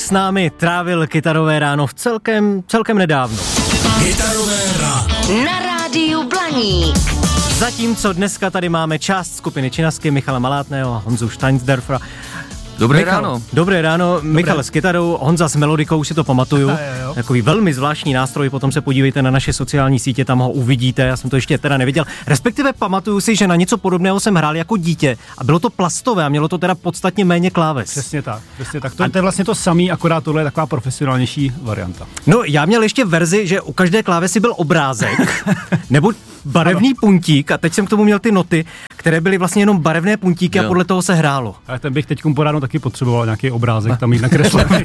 s námi trávil kytarové ráno v celkem nedávno. Kytarové ráno. Na rádiu Blaník. Zatímco dneska tady máme část skupiny Činasky, Michala Malátného a Honzu Steinsdorfera. Dobré ráno. Dobré ráno, Michal s kytarou, Honza s melodikou, si to pamatuju. Takový velmi zvláštní nástroj, potom se podívejte na naše sociální sítě, tam ho uvidíte, já jsem to ještě teda neviděl. Respektive pamatuju si, že na něco podobného jsem hrál jako dítě a bylo to plastové a mělo to teda podstatně méně kláves. Přesně tak. To je vlastně to samý, akorát tohle je taková profesionálnější varianta. No, já měl ještě verzi, že u každé klávesy byl obrázek, nebo barevný puntík a teď jsem k tomu měl ty noty, které byly vlastně jenom barevné puntíky a podle toho se hrálo. A ten bych teď po ráno taky potřeboval nějaký obrázek tam jít nakreslený.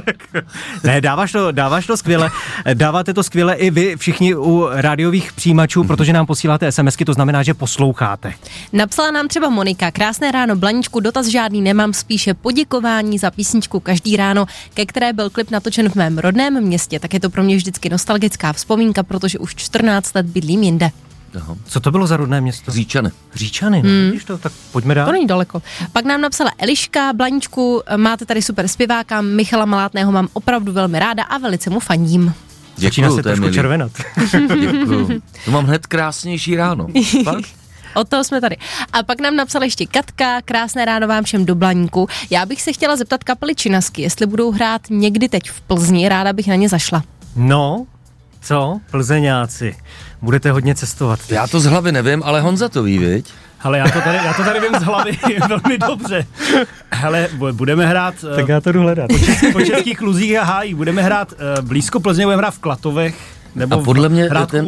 Ne, dáváš to skvěle. Dáváte to skvěle i vy všichni u rádiových přijímačů, protože nám posíláte SMSky, to znamená, že posloucháte. Napsala nám třeba Monika: krásné ráno, Blaníčku, dotaz žádný nemám, spíše poděkování za písničku Každý ráno, ke které byl klip natočen v mém rodném městě, tak je to pro mě vždycky nostalgická vzpomínka, protože už 14 let bydlím jinde. Aha. Co to bylo za rodné město? Říčany, no, vidíš to, tak pojďme dál. To není daleko. Pak nám napsala Eliška: Blaníčku, máte tady super zpěváka, Michala Malátného mám opravdu velmi ráda a velice mu fandím. Začíná se trošku červenat. Děkuju. To mám hned krásnější ráno. Fakt? Od toho jsme tady. A pak nám napsala ještě Katka: krásné ráno vám všem do Blaníku. Já bych se chtěla zeptat kapely Činasky, jestli budou hrát někdy teď v Plzni, ráda bych na ně zašla. No, co? Plzeňáci. Budete hodně cestovat. Já to z hlavy nevím, ale Honza to ví, viď? Hele, já to tady vím z hlavy velmi dobře. Hele, budeme hrát... Tak já to jdu hledat. Po českých luzích a hájí. Budeme hrát blízko Plzně, budeme hrát v Klatovech. Nebo a podle mě Hrádek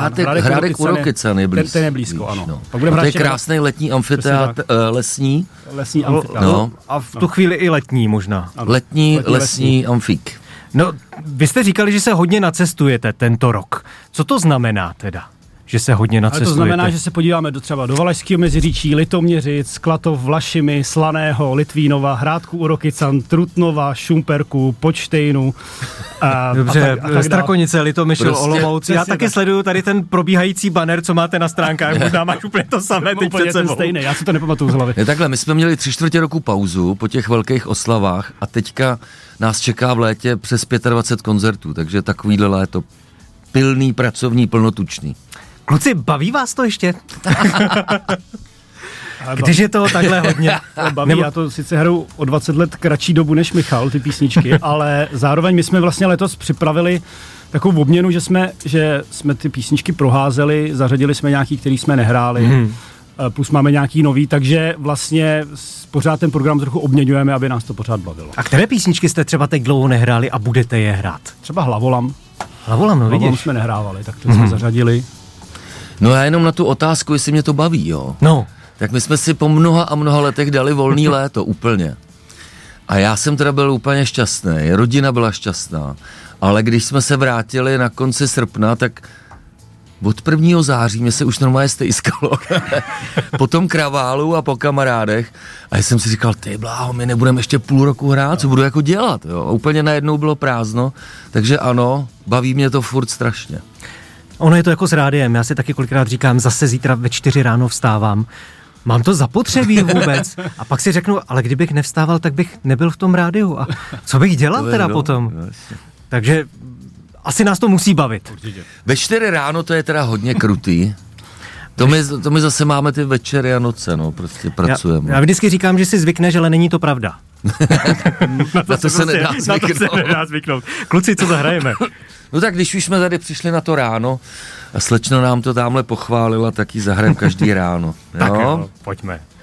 u Rokycan je blízko. Ten je blízko, ano. No. To je krásný letní amfiteátr, lesní. Lesní amfiteátr. No. A v tu chvíli i letní možná. Ano. Lesní amfík. No, vy jste říkali, že se hodně nacestujete tento rok. Co to znamená teda, že se hodně nacestujete? Ale to znamená, že se podíváme třeba do Valašského Meziříčí, Litoměřic, Klatov, Vlašimi, Slaného, Litvínova, Hrádku u Rokycan, Trutnova, Šumperku, Počtejnu. Dobře, a tak Strakonice, Litomyšl, prostě, Olomouc. Já taky sleduju tady ten probíhající banner, co máte na stránkách. Možná máš úplně to samé teď před sebou. Stejné, já si to nepamatuju z hlavy. Je takhle, my jsme měli 3/4 roku pauzu po těch velkých oslavách a teďka nás čeká v létě přes 25 koncertů, takže takovýhle léto pilný, pracovní, plnotučný. Kluci, baví vás to ještě? Když je to takhle hodně. Baví, já to sice hraju o 20 let kratší dobu než Michal, ty písničky, ale zároveň my jsme vlastně letos připravili takovou obměnu, že jsme ty písničky proházeli, zařadili jsme nějaký, který jsme nehráli, plus máme nějaký nový, takže vlastně pořád ten program trochu obměňujeme, aby nás to pořád bavilo. A které písničky jste třeba teď dlouho nehráli a budete je hrát? Třeba Hlavolam. Hlavolam jsme nehrávali, tak to jsme zařadili. No já jenom na tu otázku, jestli mě to baví, jo. No. Tak my jsme si po mnoha a mnoha letech dali volný léto, úplně. A já jsem teda byl úplně šťastný, rodina byla šťastná, ale když jsme se vrátili na konci srpna, tak od 1. září mě se už normálně stejskalo. Po tom kraválu a po kamarádech. A já jsem si říkal, ty bláho, my nebudeme ještě půl roku hrát, co budu jako dělat, jo. A úplně najednou bylo prázdno, takže ano, baví mě to furt strašně. Ono je to jako s rádiem, já si taky kolikrát říkám, zase zítra ve 4 ráno vstávám. Mám to zapotřebí vůbec? A pak si řeknu, ale kdybych nevstával, tak bych nebyl v tom rádiu. A co bych dělal teda potom? Takže asi nás to musí bavit. Určitě. Ve 4 ráno to je teda hodně krutý. To my zase máme ty večery a noce, no, prostě pracujeme. Já vždycky říkám, že si zvykneš, ale není to pravda. Na to se nedá zvyknout. Kluci, co zahrajeme? No tak když už jsme tady přišli na to ráno a slečna nám to tamhle pochválila, tak ji zahrajeme každý ráno. Tak jo, pojďme.